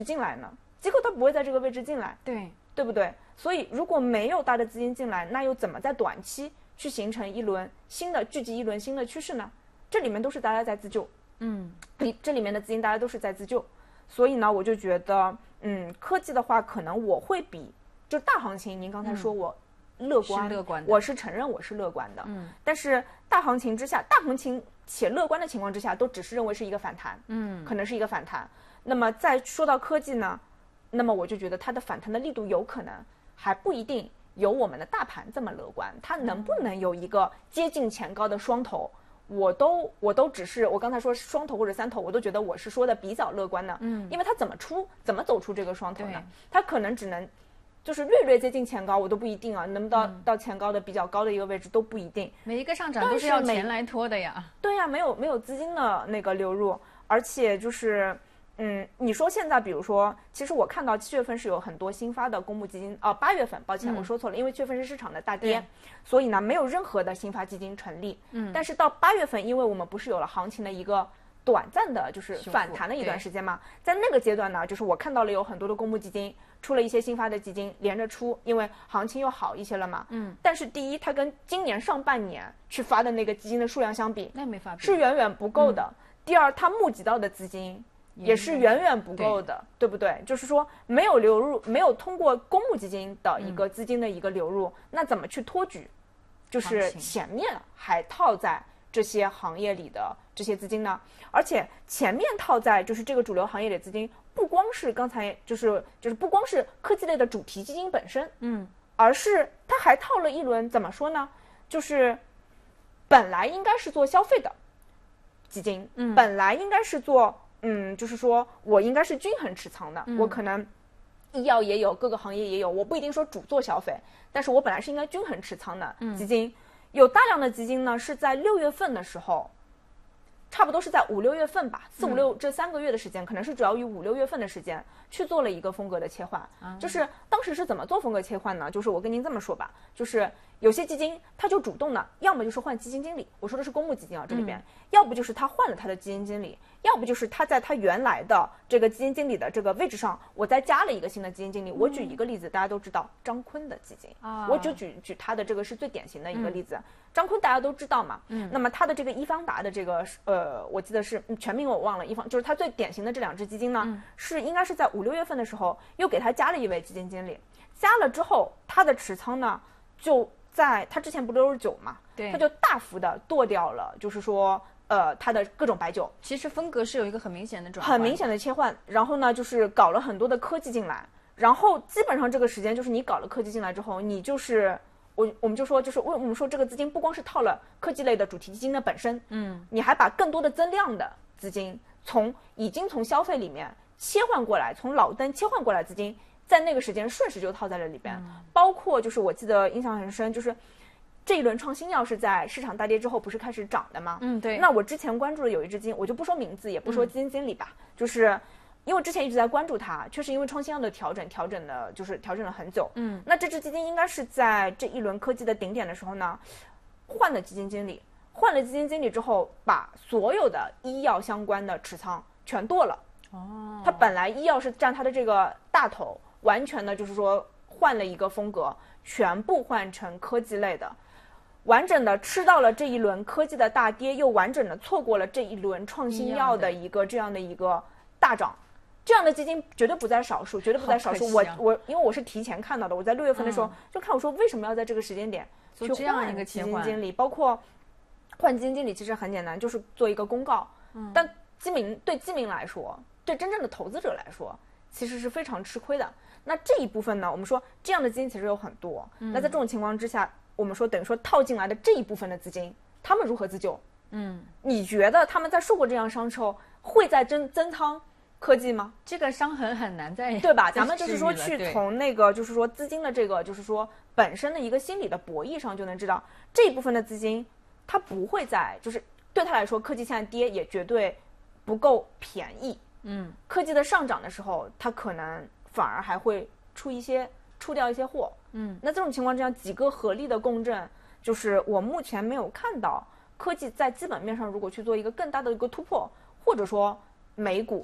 进来呢？机构它不会在这个位置进来，对不对？所以如果没有大的资金进来，那又怎么在短期去形成一轮新的聚集一轮新的趋势呢？这里面都是大家在自救，这里面的资金大家都是在自救，所以呢，我就觉得，科技的话，可能我会比就大行情，您刚才说我乐观，我是承认我是乐观的，但是大行情之下，大行情且乐观的情况之下，都只是认为是一个反弹，可能是一个反弹。那么再说到科技呢，那么我就觉得它的反弹的力度有可能还不一定有我们的大盘这么乐观，它能不能有一个接近前高的双头？我都只是我刚才说双头或者三头，我都觉得我是说的比较乐观的，因为它怎么走出这个双头呢？它可能只能就是略接近前高，我都不一定啊，能不能到前高的比较高的一个位置都不一定。 每一个上涨都是要钱来拖的呀。 对呀，没有资金的那个流入，而且就是。你说现在比如说，其实我看到7月份是有很多新发的公募基金，8月份，抱歉我说错了，因为7月份是市场的大跌，所以呢没有任何的新发基金成立。但是到8月份，因为我们不是有了行情的一个短暂的就是反弹的一段时间嘛，在那个阶段呢，就是我看到了有很多的公募基金出了一些新发的基金连着出，因为行情又好一些了嘛。但是第一，它跟今年上半年去发的那个基金的数量相比， 那没法比， 是远远不够的。第二，它募集到的资金也是远远不够的， 对不对？就是说没有流入，没有通过公募基金的一个资金的一个流入，那怎么去托举？就是前面还套在这些行业里的这些资金呢？而且前面套在就是这个主流行业里的资金，不光是刚才就是不光是科技类的主题基金本身，而是它还套了一轮怎么说呢？就是本来应该是做消费的基金，本来应该是做。就是说我应该是均衡持仓的，我可能医药也有，各个行业也有，我不一定说主做消费，但是我本来是应该均衡持仓的基金，有大量的基金呢是在6月份的时候，差不多是在5、6月份吧，4、5、6这3个月的时间，可能是主要于5、6月份的时间去做了一个风格的切换。就是当时是怎么做风格切换呢？就是我跟您这么说吧，就是有些基金它就主动的，要么就是换基金经理，我说的是公募基金啊，这里边，要不就是他换了他的基金经理，要不就是他在他原来的这个基金经理的这个位置上，我再加了一个新的基金经理。我举一个例子，大家都知道张坤的基金，我就举他的这个是最典型的一个例子。张坤大家都知道嘛，那么他的这个易方达的这个我记得是全名我忘了，就是他最典型的这2只基金呢，是应该是在5、6月份的时候又给他加了一位基金经理，加了之后他的持仓呢就在他之前不69嘛，他就大幅的剁掉了，就是说它的各种白酒， 其实风格是有一一个很明显的转换， 很明显的切换。然后呢，就是搞了很多的科技进来，然后基本上这个时间就是你搞了科技进来之后，你就是我们就说，就是我们说这个资金不光是套了科技类的主题基金的本身，你还把更多的增量的资金已经从消费里面切换过来，从老登切换过来资金，在那个时间顺势就套在了里边，包括就是我记得印象很深，就是这一轮创新药是在市场大跌之后不是开始涨的吗？ 对。 那我之前关注的有一只基金，我就不说名字，也不说基金经理吧，就是因为之前一直在关注它，确实因为创新药的调整了很久。那这支基金应该是在这一轮科技的顶点的时候呢，换了基金经理之后，把所有的医药相关的持仓全剁了。它本来医药是占它的这个大头，完全的就是说换了一个风格，全部换成科技类的。完整的吃到了这一轮科技的大跌，又完整的错过了这一轮创新药的一个这样的一个大涨，这样的基金绝对不在少数，绝对不在少数。我因为我是提前看到的，我在6月份的时候就看，我说为什么要在这个时间点去换基金经理，包括换基金经理其实很简单，就是做一个公告。但对基民来说，对真正的投资者来说，其实是非常吃亏的。那这一部分呢，我们说这样的基金其实有很多。那在这种情况之下，我们说等于说套进来的这一部分的资金，他们如何自救？你觉得他们在受过这样伤之后，会再增仓科技吗？ 这个伤痕很难再对吧？咱们就是说去从那个就是说资金的这个就是说本身的一个心理的博弈上就能知道，这一部分的资金它不会在就是对他来说，科技现在跌也绝对不够便宜。科技的上涨的时候，它可能反而还会出掉一些货。那这种情况之下，几个合力的共振，就是我目前没有看到科技在基本面上如果去做一个更大的一个突破，或者说美股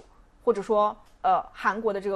或者说韩国的这个